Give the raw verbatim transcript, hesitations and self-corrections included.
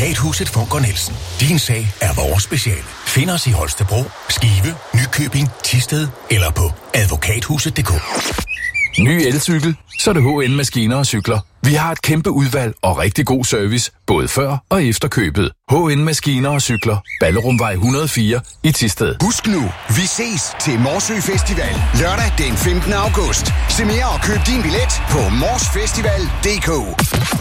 Advokathuset Funker Nielsen. Din sag er vores speciale. Find os i Holstebro, Skive, Nykøbing, Thisted eller på advokathuset punktum d k. Ny elcykel, så er det H N Maskiner og Cykler. Vi har et kæmpe udvalg og rigtig god service, både før og efter købet. H N Maskiner og Cykler. Ballerumvej et hundrede og fire i Thisted. Husk nu, vi ses til Morsø Festival lørdag den femtende august. Se mere og køb din billet på morsfestival punktum d k.